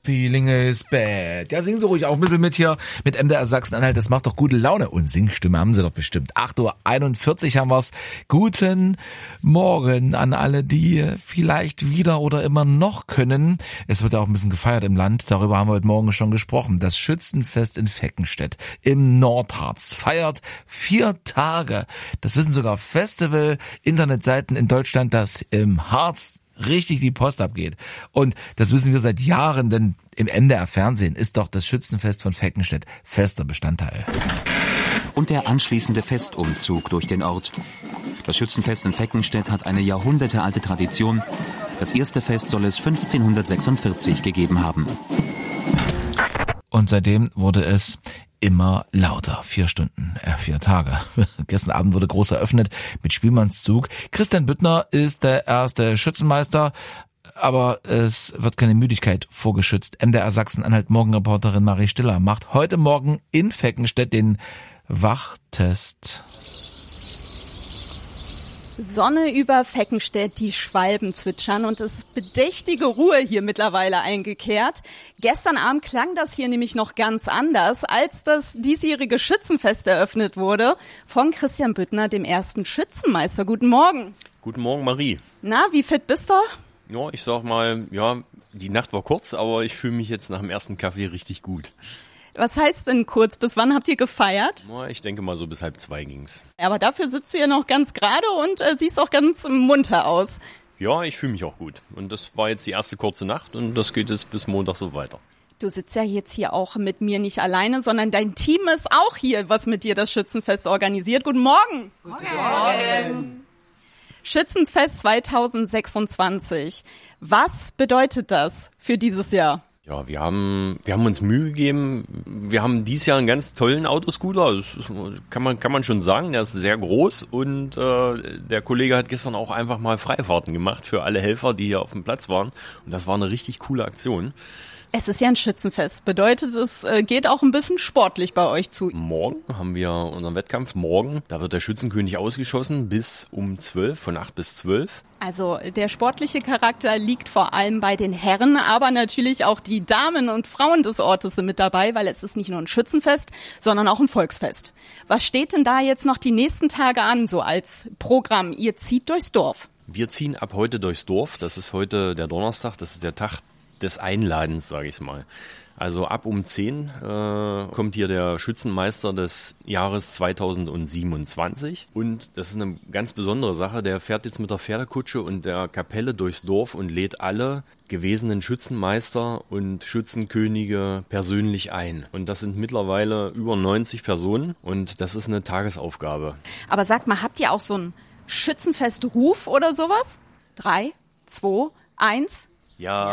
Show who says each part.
Speaker 1: Feeling is bad. Ja, singen Sie ruhig auch ein bisschen mit hier mit MDR Sachsen-Anhalt. Das macht doch gute Laune. Und Singstimme haben Sie doch bestimmt. 8:41 Uhr haben wir's. Guten Morgen an alle, die vielleicht wieder oder immer noch können. Es wird ja auch ein bisschen gefeiert im Land. Darüber haben wir heute Morgen schon gesprochen. Das Schützenfest in Veckenstedt im Nordharz feiert 4 Tage. Das wissen sogar Festival-Internetseiten in Deutschland, dass im Harz richtig die Post abgeht. Und das wissen wir seit Jahren, denn im NDR-Fernsehen ist doch das Schützenfest von Veckenstedt fester Bestandteil.
Speaker 2: Und der anschließende Festumzug durch den Ort. Das Schützenfest in Veckenstedt hat eine jahrhundertealte Tradition. Das erste Fest soll es 1546 gegeben haben.
Speaker 1: Und seitdem wurde es immer lauter. 4 Tage. Gestern Abend wurde groß eröffnet mit Spielmannszug. Christian Büttner ist der erste Schützenmeister, aber es wird keine Müdigkeit vorgeschützt. MDR Sachsen-Anhalt Morgenreporterin Marie Stiller macht heute Morgen in Veckenstedt den Wachtest.
Speaker 3: Sonne über Veckenstedt, die Schwalben zwitschern und es ist bedächtige Ruhe hier mittlerweile eingekehrt. Gestern Abend klang das hier nämlich noch ganz anders, als das diesjährige Schützenfest eröffnet wurde von Christian Büttner, dem ersten Schützenmeister. Guten Morgen.
Speaker 4: Guten Morgen, Marie.
Speaker 3: Na, wie fit bist du?
Speaker 4: Ja, ich sag mal, ja, die Nacht war kurz, aber ich fühle mich jetzt nach dem ersten Kaffee richtig gut.
Speaker 3: Was heißt denn kurz? Bis wann habt ihr gefeiert?
Speaker 4: Ja, ich denke mal so bis 1:30 ging's.
Speaker 3: Aber dafür sitzt du ja noch ganz gerade und siehst auch ganz munter aus.
Speaker 4: Ja, ich fühle mich auch gut. Und das war jetzt die erste kurze Nacht und das geht jetzt bis Montag so weiter.
Speaker 3: Du sitzt ja jetzt hier auch mit mir nicht alleine, sondern dein Team ist auch hier, was mit dir das Schützenfest organisiert. Guten Morgen! Guten Morgen! Schützenfest 2026. Was bedeutet das für dieses Jahr?
Speaker 4: Ja, wir haben uns Mühe gegeben. Wir haben dieses Jahr einen ganz tollen Autoscooter. Das kann man schon sagen. Der ist sehr groß und der Kollege hat gestern auch einfach mal Freifahrten gemacht für alle Helfer, die hier auf dem Platz waren. Und das war eine richtig coole Aktion.
Speaker 3: Es ist ja ein Schützenfest. Bedeutet, es geht auch ein bisschen sportlich bei euch zu.
Speaker 4: Morgen haben wir unseren Wettkampf. Morgen, da wird der Schützenkönig ausgeschossen bis um 12, von 8 bis 12.
Speaker 3: Also der sportliche Charakter liegt vor allem bei den Herren, aber natürlich auch die Damen und Frauen des Ortes sind mit dabei, weil es ist nicht nur ein Schützenfest, sondern auch ein Volksfest. Was steht denn da jetzt noch die nächsten Tage an, so als Programm? Ihr zieht durchs Dorf.
Speaker 4: Wir ziehen ab heute durchs Dorf. Das ist heute der Donnerstag, das ist der Tag des Einladens, sage ich mal. Also ab um 10 kommt hier der Schützenmeister des Jahres 2027 und das ist eine ganz besondere Sache. Der fährt jetzt mit der Pferdekutsche und der Kapelle durchs Dorf und lädt alle gewesenen Schützenmeister und Schützenkönige persönlich ein. Und das sind mittlerweile über 90 Personen und das ist eine Tagesaufgabe.
Speaker 3: Aber sag mal, habt ihr auch so einen Schützenfestruf oder sowas? 3, 2, 1...
Speaker 4: Ja,